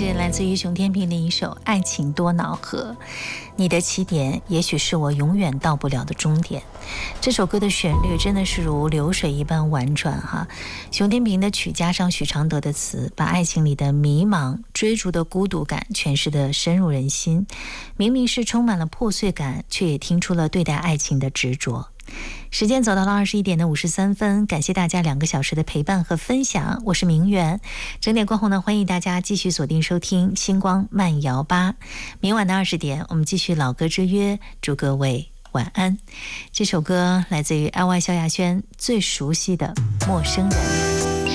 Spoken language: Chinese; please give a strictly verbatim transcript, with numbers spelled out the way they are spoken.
是来自于熊天平的一首《爱情多恼河》，你的起点也许是我永远到不了的终点。这首歌的旋律真的是如流水一般婉转哈，熊天平的曲加上许常德的词，把爱情里的迷茫、追逐的孤独感诠释得深入人心。明明是充满了破碎感，却也听出了对待爱情的执着。时间走到了二十一点的五十三分，感谢大家两个小时的陪伴和分享，我是明媛。整点过后呢，欢迎大家继续锁定收听星光慢摇吧。明晚的二十点，我们继续老歌之约，祝各位晚安。这首歌来自于 L Y 萧亚轩最熟悉的《陌生人》。